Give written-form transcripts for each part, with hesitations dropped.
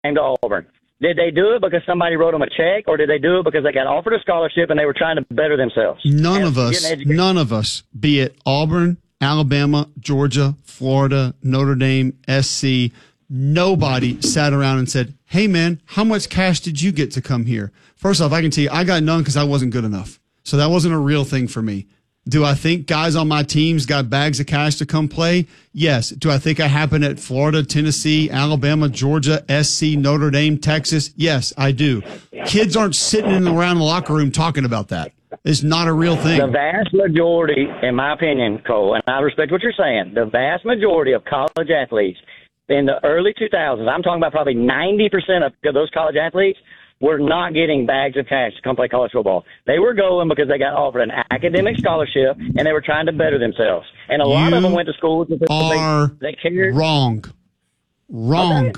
came to Auburn. Did they do it because somebody wrote them a check, or did they do it because they got offered a scholarship and they were trying to better themselves? None of us, be it Auburn, Alabama, Georgia, Florida, Notre Dame, SC, nobody sat around and said, hey, man, how much cash did you get to come here? First off, I can tell you, I got none because I wasn't good enough. So that wasn't a real thing for me. Do I think guys on my teams got bags of cash to come play? Yes. Do I think it happened at Florida, Tennessee, Alabama, Georgia, SC, Notre Dame, Texas? Yes, I do. Kids aren't sitting around the locker room talking about that. It's not a real thing. The vast majority, in my opinion, Cole, and I respect what you're saying, the vast majority of college athletes in the early 2000s, I'm talking about probably 90% of those college athletes, were not getting bags of cash to come play college football. They were going because they got offered an academic scholarship and they were trying to better themselves. And a lot of them went to school because they cared. Wrong. Okay.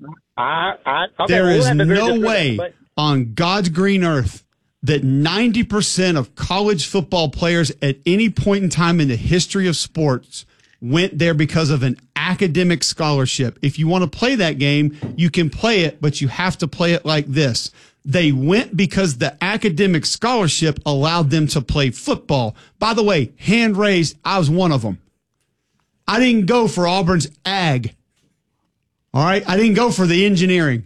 There is no way on God's green earth that 90% of college football players at any point in time in the history of sports went there because of an academic scholarship. If you want to play that game, you can play it, but you have to play it like this. They went because the academic scholarship allowed them to play football. By the way, hand raised, I was one of them. I didn't go for Auburn's ag. All right? I didn't go for the engineering.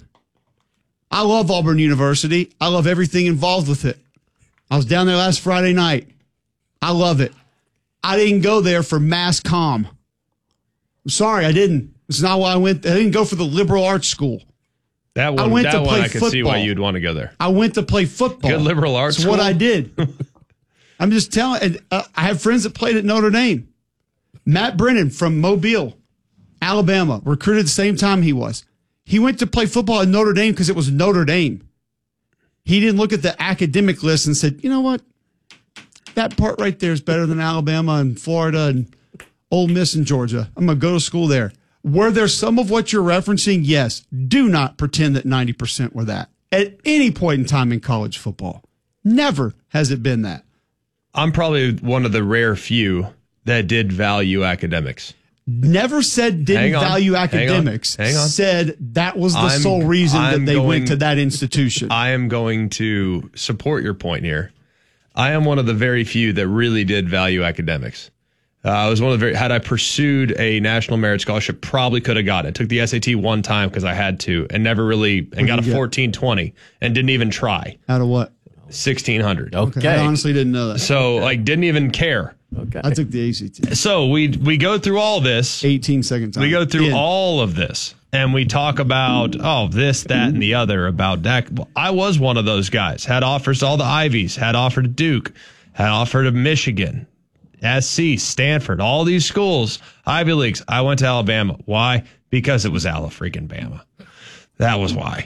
I love Auburn University. I love everything involved with it. I was down there last Friday night. I love it. I didn't go there for mass comm. I'm sorry, I didn't. It's not why I went. I didn't go for the liberal arts school. That one, I can see why you'd want to go there. I went to play football. Good liberal arts school. That's what I did. I'm just telling. I have friends that played at Notre Dame. Matt Brennan from Mobile, Alabama, recruited the same time he was. He went to play football at Notre Dame because it was Notre Dame. He didn't look at the academic list and said, you know what? That part right there is better than Alabama and Florida and Ole Miss and Georgia. I'm going to go to school there. Were there some of what you're referencing? Yes. Do not pretend that 90% were that at any point in time in college football. Never has it been that. I'm probably one of the rare few that did value academics. Never said didn't value academics. Hang on. Said that was the sole reason that they went to that institution. I am going to support your point here. I am one of the very few that really did value academics. I was one of the had I pursued a National Merit Scholarship, probably could have got it. Took the SAT one time because I had to and never really, and got a 1420 and didn't even try. Out of what? 1600. Okay. I honestly didn't know that. So, didn't even care. Okay. I took the ACT. So, we go through all this. 18 seconds. We go through all of this. And we talk about, this, that, and the other about that. Well, I was one of those guys. Had offers to all the Ivies. Had offered to Duke. Had offered to Michigan. SC, Stanford, all these schools, Ivy Leagues. I went to Alabama. Why? Because it was Bama. That was why.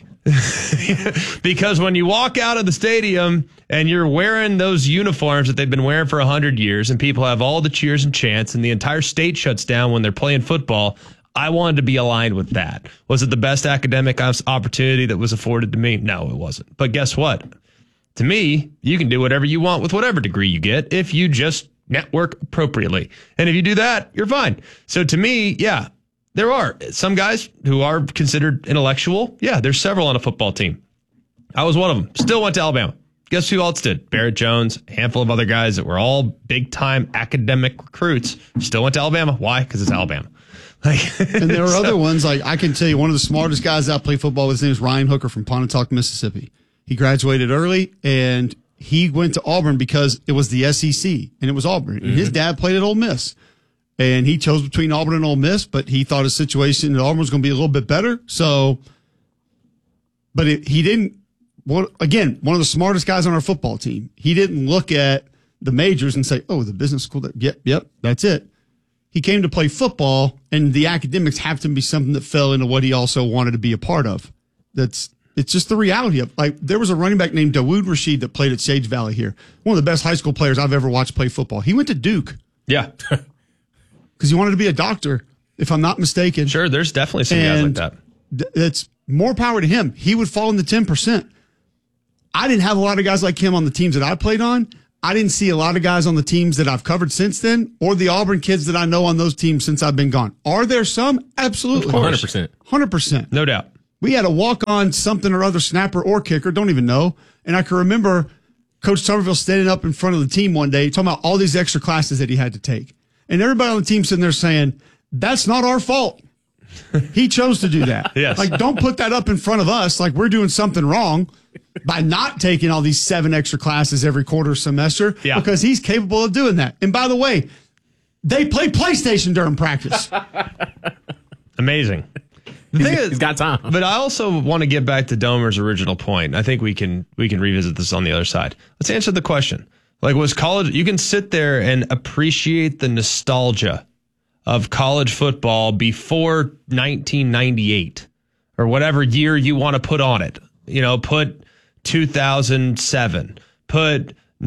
Because when you walk out of the stadium and you're wearing those uniforms that they've been wearing for 100 years and people have all the cheers and chants and the entire state shuts down when they're playing football, I wanted to be aligned with that. Was it the best academic opportunity that was afforded to me? No, it wasn't. But guess what? To me, you can do whatever you want with whatever degree you get if you just network appropriately. And if you do that, you're fine. So to me, yeah, there are some guys who are considered intellectual. Yeah, there's several on a football team. I was one of them. Still went to Alabama. Guess who else did? Barrett Jones, a handful of other guys that were all big-time academic recruits. Still went to Alabama. Why? Because it's Alabama. And there are other ones, I can tell you, one of the smartest guys I play football with, his name is Ryan Hooker from Pontotoc, Mississippi. He graduated early, and he went to Auburn because it was the SEC, and it was Auburn. And his dad played at Ole Miss. And he chose between Auburn and Ole Miss, but he thought his situation at Auburn was going to be a little bit better. So, but he didn't, again, one of the smartest guys on our football team. He didn't look at the majors and say, oh, the business school, yep, that's it. He came to play football, and the academics happened to be something that fell into what he also wanted to be a part of. It's just the reality of, there was a running back named Dawood Rashid that played at Sage Valley here. One of the best high school players I've ever watched play football. He went to Duke. Yeah. Because he wanted to be a doctor, if I'm not mistaken. Sure, there's definitely some guys like that. It's more power to him. He would fall in the 10%. I didn't have a lot of guys like him on the teams that I played on. I didn't see a lot of guys on the teams that I've covered since then, or the Auburn kids that I know on those teams since I've been gone. Are there some? Absolutely. 100%. 100%. No doubt. We had a walk-on something or other snapper or kicker, don't even know. And I can remember Coach Somerville standing up in front of the team one day talking about all these extra classes that he had to take. And everybody on the team sitting there saying, that's not our fault. He chose to do that. Yes. Like, don't put that up in front of us like we're doing something wrong by not taking all these 7 extra classes every quarter semester, because he's capable of doing that. And by the way, they play PlayStation during practice. Amazing. The thing is, he's got time. But I also want to get back to Domer's original point. I think we can revisit this on the other side. Let's answer the question. Like, was college, you can sit there and appreciate the nostalgia of college football before 1998 or whatever year you want to put on it. You know, put 2007, put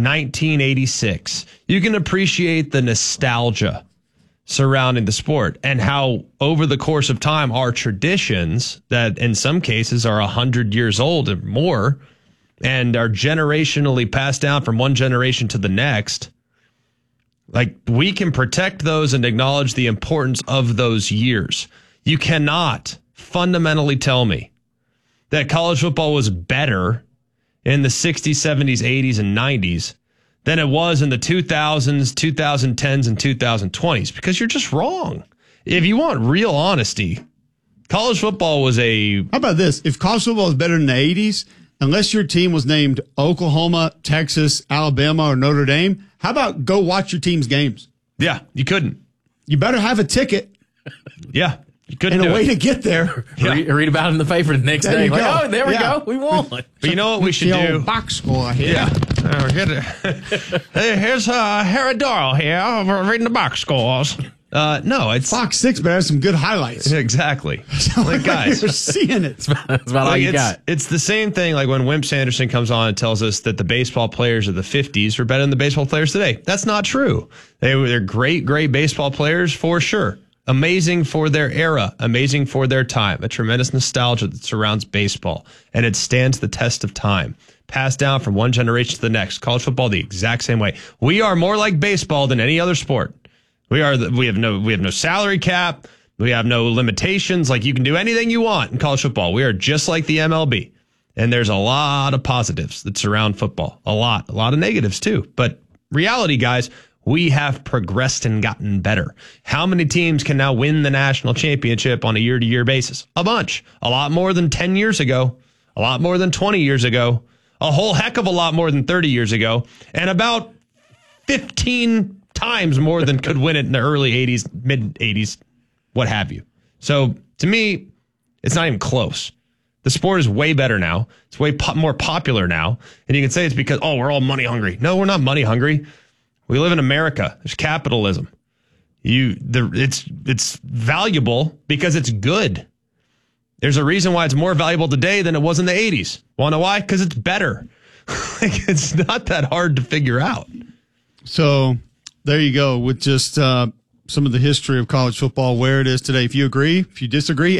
1986. You can appreciate the nostalgia surrounding the sport and how over the course of time, our traditions that in some cases are 100 years old or more and are generationally passed down from one generation to the next. Like, we can protect those and acknowledge the importance of those years. You cannot fundamentally tell me that college football was better in the 60s, 70s, 80s, and 90s than it was in the 2000s, 2010s, and 2020s, because you're just wrong. If you want real honesty, college football was a... How about this? If college football was better in the 80s, unless your team was named Oklahoma, Texas, Alabama, or Notre Dame, how about go watch your team's games? Yeah, you couldn't. You better have a ticket. Yeah, you couldn't. And a way to get there. Yeah. Read about it in the paper the next day. Like, oh, there we go. We won. But you know what we should do? Box score here. Yeah. Hey, here's Harry Darrell here. We're reading the box scores. No, it's Fox 6, but it has some good highlights. Exactly. Like, guys, you're seeing it. That's about all you got. It's the same thing like when Wimp Sanderson comes on and tells us that the baseball players of the 50s were better than the baseball players today. That's not true. They're great baseball players for sure. Amazing for their era, amazing for their time, a tremendous nostalgia that surrounds baseball, and it stands the test of time. Passed down from one generation to the next. College football the exact same way. We are more like baseball than any other sport. We have no salary cap. We have no limitations. Like, you can do anything you want in college football. We are just like the MLB. And there's a lot of positives that surround football. A lot of negatives too. But reality, guys, we have progressed and gotten better. How many teams can now win the national championship on a year-to-year basis? A bunch. A lot more than 10 years ago. A lot more than 20 years ago. A whole heck of a lot more than 30 years ago. And about 15 times more than could win it in the early 80s, mid 80s, what have you. So to me, it's not even close. The sport is way better now. It's way more popular now. And you can say it's because, we're all money hungry. No, we're not money hungry. We live in America. There's capitalism. It's valuable because it's good. There's a reason why it's more valuable today than it was in the 80s. Want to know why? Because it's better. It's not that hard to figure out. So there you go with just some of the history of college football, where it is today. If you agree, if you disagree,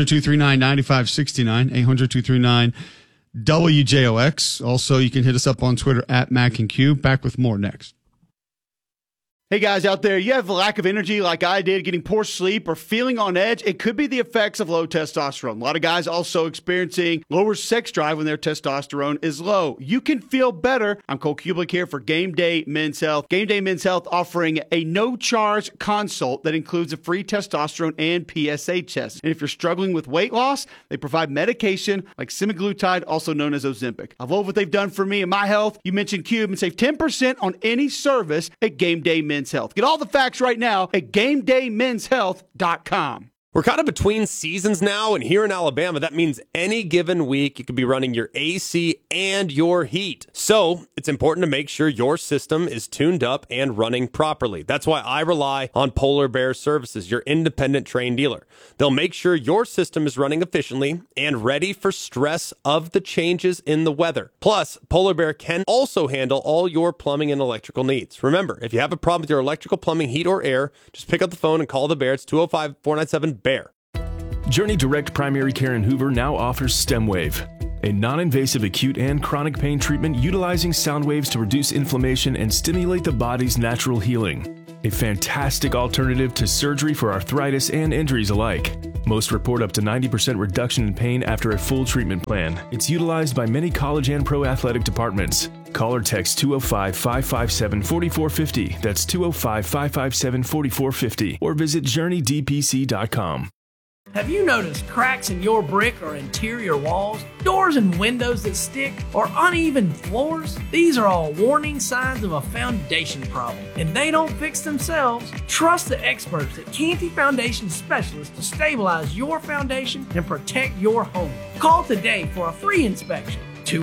800-239-9569, 800-239-WJOX. Also, you can hit us up on Twitter at Mac and Q. Back with more next. Hey guys out there, you have a lack of energy like I did, getting poor sleep or feeling on edge. It could be the effects of low testosterone. A lot of guys also experiencing lower sex drive when their testosterone is low. You can feel better. I'm Cole Kublik here for Game Day Men's Health. Game Day Men's Health offering a no-charge consult that includes a free testosterone and PSA test. And if you're struggling with weight loss, they provide medication like semaglutide, also known as Ozempic. I love what they've done for me and my health. You mentioned Cube and save 10% on any service at Game Day Men's Health. Get all the facts right now at GameDayMen'sHealth.com. We're kind of between seasons now, and here in Alabama, that means any given week you could be running your AC and your heat. So it's important to make sure your system is tuned up and running properly. That's why I rely on Polar Bear Services, your independent Trane dealer. They'll make sure your system is running efficiently and ready for stress of the changes in the weather. Plus, Polar Bear can also handle all your plumbing and electrical needs. Remember, if you have a problem with your electrical, plumbing, heat, or air, just pick up the phone and call the Bear. It's 205-497-BEAR. Journey Direct Primary Care in Hoover now offers StemWave, a non-invasive acute and chronic pain treatment utilizing sound waves to reduce inflammation and stimulate the body's natural healing. A fantastic alternative to surgery for arthritis and injuries alike. Most report up to 90% reduction in pain after a full treatment plan. It's utilized by many college and pro athletic departments. Call or text 205-557-4450. That's 205-557-4450. Or visit JourneyDPC.com. Have you noticed cracks in your brick or interior walls, doors and windows that stick, or uneven floors? These are all warning signs of a foundation problem, and they don't fix themselves. Trust the experts at Canty Foundation Specialists to stabilize your foundation and protect your home. Call today for a free inspection.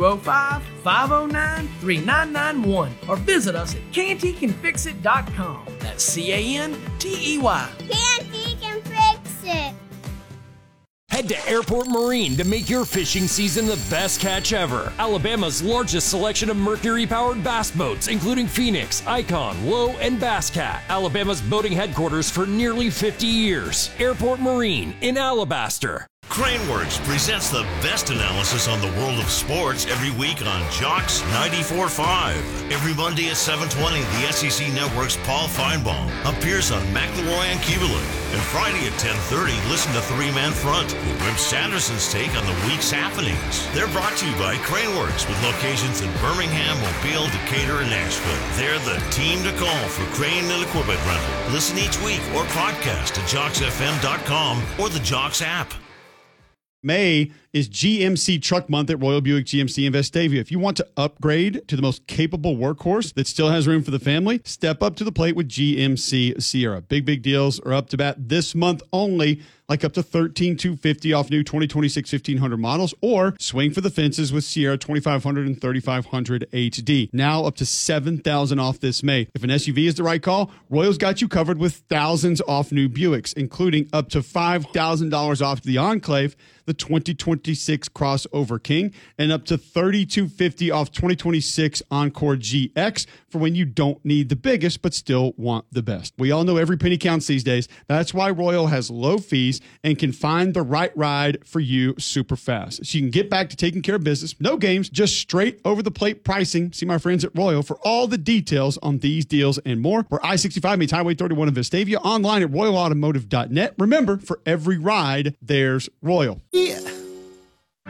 205-509-3991 or visit us at CantyCanFixIt.com. That's CANTEY. Canty can fix it. Head to Airport Marine to make your fishing season the best catch ever. Alabama's largest selection of Mercury-powered bass boats, including Phoenix, Icon, Low, and Bass Cat. Alabama's boating headquarters for nearly 50 years. Airport Marine in Alabaster. Craneworks presents the best analysis on the world of sports every week on Jocks 94.5. Every Monday at 7:20, the SEC Network's Paul Feinbaum appears on McElroy and Kubelik. And Friday at 10:30, listen to Three Man Front with Wimp Sanderson's take on the week's happenings. They're brought to you by Craneworks with locations in Birmingham, Mobile, Decatur, and Nashville. They're the team to call for crane and equipment rental. Listen each week or podcast at JocksFM.com or the Jocks app. May is GMC Truck Month at Royal Buick GMC in Vestavia. If you want to upgrade to the most capable workhorse that still has room for the family, step up to the plate with GMC Sierra. Big deals are up to bat this month only, like up to $13,250 off new 2026 1500 models, or swing for the fences with Sierra 2500 and 3500 HD. Now up to $7,000 off this May. If an SUV is the right call, Royal's got you covered with thousands off new Buicks, including up to $5,000 off the Enclave, the 2026 Crossover King, and up to $3,250 off 2026 Encore GX for when you don't need the biggest but still want the best. We all know every penny counts these days. That's why Royal has low fees and can find the right ride for you super fast. So you can get back to taking care of business. No games, just straight over the plate pricing. See my friends at Royal for all the details on these deals and more. Where I-65 meets Highway 31 in Vestavia, online at royalautomotive.net. Remember, for every ride, there's Royal. Yeah.